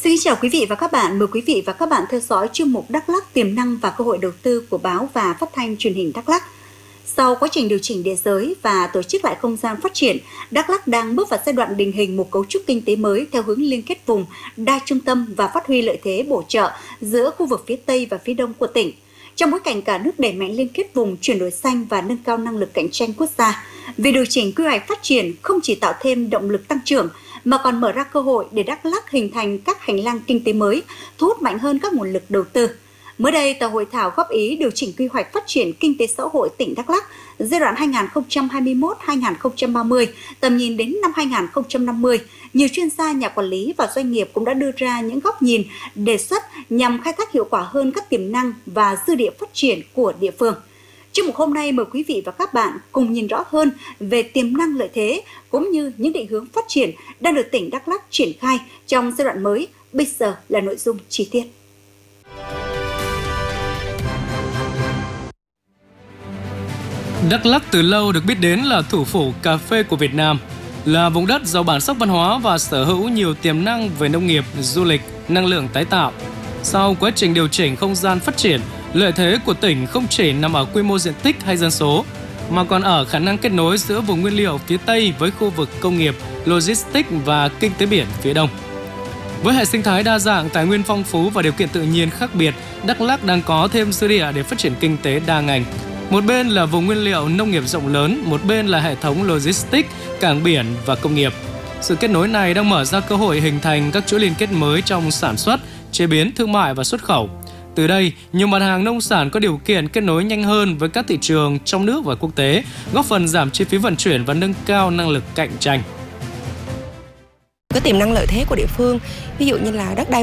Xin chào quý vị và các bạn. Mời quý vị và các bạn theo dõi chuyên mục Đắk Lắk tiềm năng và cơ hội đầu tư của báo và phát thanh truyền hình Đắk Lắk. Sau quá trình điều chỉnh địa giới và tổ chức lại không gian phát triển, Đắk Lắk đang bước vào giai đoạn định hình một cấu trúc kinh tế mới theo hướng liên kết vùng, đa trung tâm và phát huy lợi thế bổ trợ giữa khu vực phía Tây và phía Đông của tỉnh. Trong bối cảnh cả nước đẩy mạnh liên kết vùng, chuyển đổi xanh và nâng cao năng lực cạnh tranh quốc gia, việc điều chỉnh quy hoạch phát triển không chỉ tạo thêm động lực tăng trưởng mà còn mở ra cơ hội để Đắk Lắk hình thành các hành lang kinh tế mới, thu hút mạnh hơn các nguồn lực đầu tư. Mới đây, tại hội thảo góp ý điều chỉnh quy hoạch phát triển kinh tế xã hội tỉnh Đắk Lắk giai đoạn 2021-2030, tầm nhìn đến năm 2050, nhiều chuyên gia, nhà quản lý và doanh nghiệp cũng đã đưa ra những góc nhìn, đề xuất nhằm khai thác hiệu quả hơn các tiềm năng và dư địa phát triển của địa phương. Chuyên mục hôm nay mời quý vị và các bạn cùng nhìn rõ hơn về tiềm năng lợi thế cũng như những định hướng phát triển đang được tỉnh Đắk Lắk triển khai trong giai đoạn mới. Bây giờ là nội dung chi tiết. Đắk Lắk từ lâu được biết đến là thủ phủ cà phê của Việt Nam, là vùng đất giàu bản sắc văn hóa và sở hữu nhiều tiềm năng về nông nghiệp, du lịch, năng lượng tái tạo. Sau quá trình điều chỉnh không gian phát triển, lợi thế của tỉnh không chỉ nằm ở quy mô diện tích hay dân số, mà còn ở khả năng kết nối giữa vùng nguyên liệu phía Tây với khu vực công nghiệp, logistics và kinh tế biển phía Đông. Với hệ sinh thái đa dạng, tài nguyên phong phú và điều kiện tự nhiên khác biệt, Đắk Lắk đang có thêm dư địa để phát triển kinh tế đa ngành. Một bên là vùng nguyên liệu nông nghiệp rộng lớn, một bên là hệ thống logistics, cảng biển và công nghiệp. Sự kết nối này đang mở ra cơ hội hình thành các chuỗi liên kết mới trong sản xuất, chế biến, thương mại và xuất khẩu. Từ đây, nhiều mặt hàng nông sản có điều kiện kết nối nhanh hơn với các thị trường trong nước và quốc tế, góp phần giảm chi phí vận chuyển và nâng cao năng lực cạnh tranh. Cái tiềm năng lợi thế của địa phương, ví dụ như là đất đai